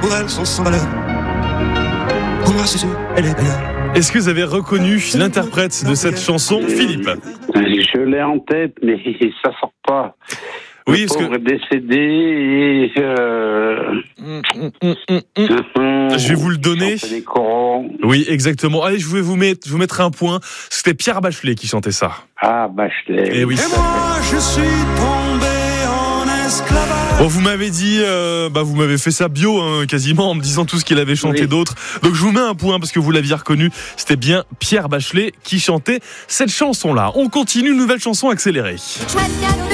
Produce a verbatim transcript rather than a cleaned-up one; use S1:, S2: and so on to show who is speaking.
S1: pour elles sont sans valeur. Pour moi, c'est sûr, elle est d'ailleurs.
S2: Est-ce que vous avez reconnu l'interprète de cette chanson, Philippe ?
S3: Je l'ai en tête, mais ça sort pas.
S2: Oui,
S3: le
S2: est-ce
S3: pauvre
S2: que...
S3: est décédé et euh...
S2: Hum, hum, hum, hum, hum. Je vais vous le donner.
S3: Les corons.
S2: Oui, exactement. Allez, je vais vous mettre, je vous mettrai un point. C'était Pierre Bachelet qui chantait ça.
S3: Ah, Bachelet.
S2: Et oui.
S1: Et moi, je suis tombé en esclavage.
S2: Bon, vous m'avez dit, euh, bah, vous m'avez fait ça bio, hein, quasiment, en me disant tout ce qu'il avait chanté
S3: Oui.
S2: d'autre. Donc, je vous mets un point parce que vous l'aviez reconnu. C'était bien Pierre Bachelet qui chantait cette chanson-là. On continue, une nouvelle chanson accélérée.
S4: Chouette cadeau de